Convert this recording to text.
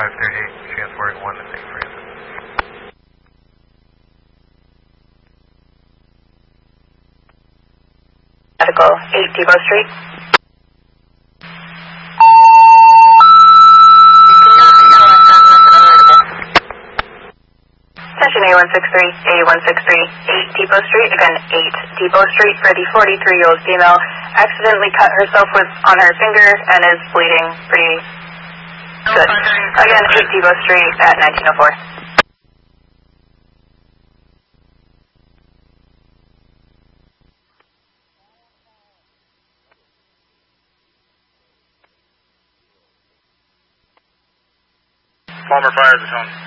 538, transporting 1 to St. Francis. Medical 8 Depot Street. Attention A163, A163, 8 Depot Street, again 8 Depot Street for the 43-year-old female. Accidentally cut herself on her finger and is bleeding pretty good. Again, 8 Depot Street at 1904. Palmer fires the phone.